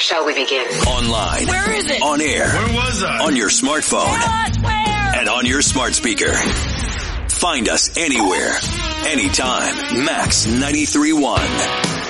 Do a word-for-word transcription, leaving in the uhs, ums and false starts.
shall we begin? Online. Where is it? On air. Where was I? On your smartphone. What? Where? And on your smart speaker. Find us anywhere, anytime. Max ninety-three point one.